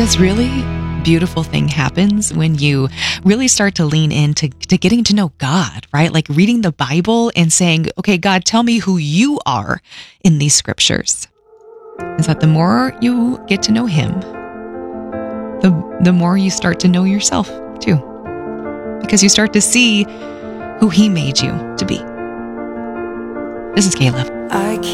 This really beautiful thing happens when you really start to lean into getting to know God, right? Like reading the Bible and saying, okay, God, tell me who you are in these scriptures. Is that the more you get to know him, the more you start to know yourself too. Because you start to see who he made you to be. This is Kayla.